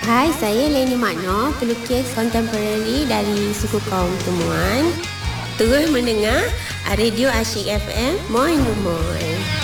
Hai, saya Leni Makno, pelukis kontemporari dari suku kaum Temuan. Terus mendengar Radio Asyik FM. Moi.